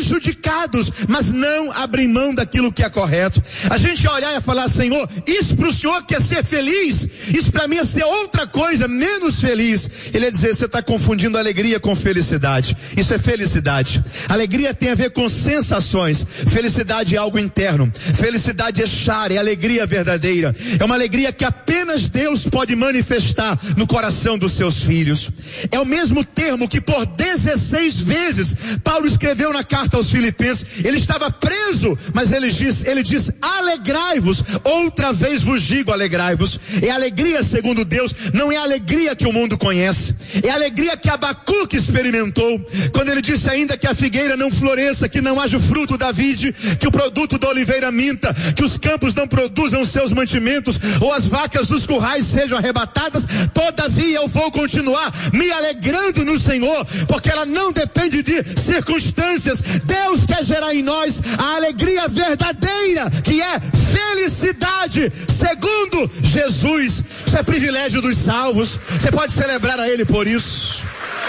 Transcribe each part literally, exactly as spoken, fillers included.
prejudicados, mas não abrem mão daquilo que é correto. A gente ia olhar e ia falar: Senhor, isso para o Senhor que é ser feliz, isso para mim é ser outra coisa, menos feliz. Ele ia dizer: você está confundindo alegria com felicidade. Isso é felicidade. Alegria tem a ver com sensações, felicidade é algo interno. Felicidade é char, é alegria verdadeira, é uma alegria que apenas Deus pode manifestar no coração dos seus filhos. É o mesmo termo que por dezesseis vezes Paulo escreveu na carta aos Filipenses. Ele estava preso, mas ele diz, ele diz: alegrai-vos, outra vez vos digo, alegrai-vos. É alegria segundo Deus, não é a alegria que o mundo conhece, é a alegria que Abacuque experimentou, quando ele disse: ainda que a figueira não floresça, que não haja o fruto da vide, que o produto da oliveira minta, que os campos não produzam os seus mantimentos, ou as vacas dos currais sejam arrebatadas, todavia eu vou continuar me alegrando no Senhor, porque ela não depende de circunstâncias. Deus quer gerar em nós a alegria verdadeira, que é felicidade segundo Jesus. Isso é privilégio dos salvos. Você pode celebrar a Ele por isso.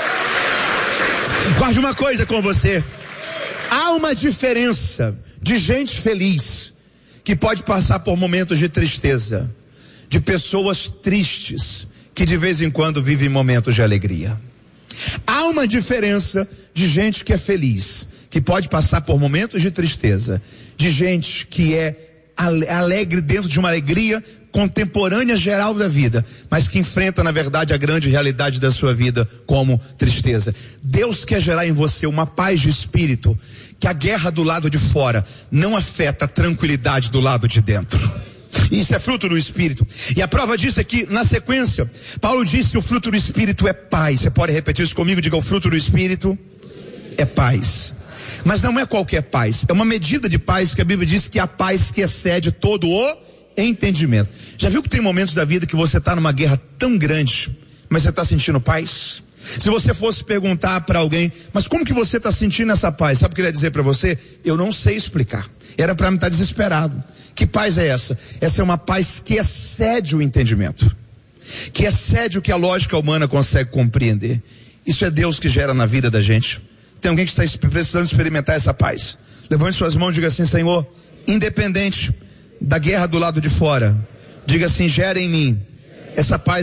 Guarde uma coisa com você: há uma diferença de gente feliz que pode passar por momentos de tristeza, de pessoas tristes que de vez em quando vivem momentos de alegria. Há uma diferença de gente que é feliz, que pode passar por momentos de tristeza, de gente que é alegre dentro de uma alegria contemporânea geral da vida, mas que enfrenta na verdade a grande realidade da sua vida como tristeza. Deus quer gerar em você uma paz de espírito, que a guerra do lado de fora não afeta a tranquilidade do lado de dentro. Isso é fruto do Espírito. E a prova disso é que, na sequência, Paulo diz que o fruto do Espírito é paz. Você pode repetir isso comigo? Diga: o fruto do Espírito é paz. Mas não é qualquer paz, é uma medida de paz que a Bíblia diz que é a paz que excede todo o entendimento. Já viu que tem momentos da vida que você está numa guerra tão grande, mas você está sentindo paz? Se você fosse perguntar para alguém: mas como que você está sentindo essa paz? Sabe o que ele ia dizer para você? Eu não sei explicar. Era para mim estar desesperado. Que paz é essa? Essa é uma paz que excede o entendimento, que excede o que a lógica humana consegue compreender. Isso é Deus que gera na vida da gente. Tem alguém que está precisando experimentar essa paz? Levante suas mãos e diga assim: Senhor, independente da guerra do lado de fora, diga assim: gera em mim essa paz